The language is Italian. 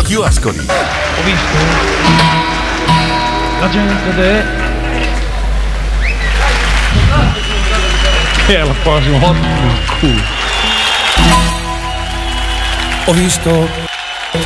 Tokyo Ascoli. Ho visto la gente la prossima volta. Ho visto